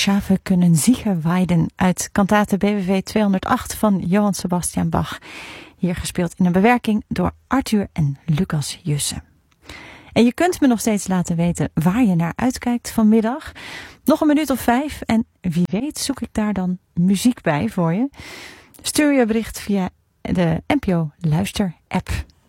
Schafe kunnen Ziegen weiden uit kantate BWV 208 van Johann Sebastian Bach. Hier gespeeld in een bewerking door Arthur en Lucas Jussen. En je kunt me nog steeds laten weten waar je naar uitkijkt vanmiddag. Nog een minuut of 5 en wie weet zoek ik daar dan muziek bij voor je. Stuur je bericht via de NPO Luister app.